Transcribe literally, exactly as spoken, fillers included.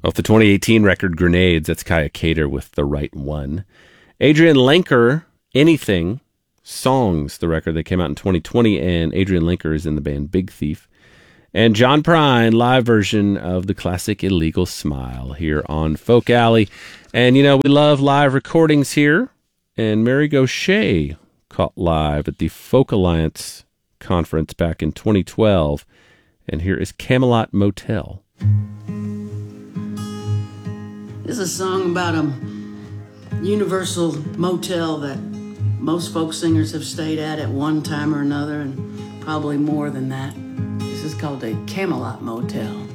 Off the twenty eighteen record Grenades, that's Kaya Cater with The Right One. Adrian Lenker, Anything. Songs, the record that came out in twenty twenty, and Adrian Lenker is in the band Big Thief. And John Prine, live version of the classic Illegal Smile here on Folk Alley. And, you know, we love live recordings here. And Mary Gauthier caught live at the Folk Alliance conference back in twenty twelve. And here is Camelot Motel. This is a song about a universal motel that most folk singers have stayed at at one time or another, and probably more than that. This is called a Camelot Motel.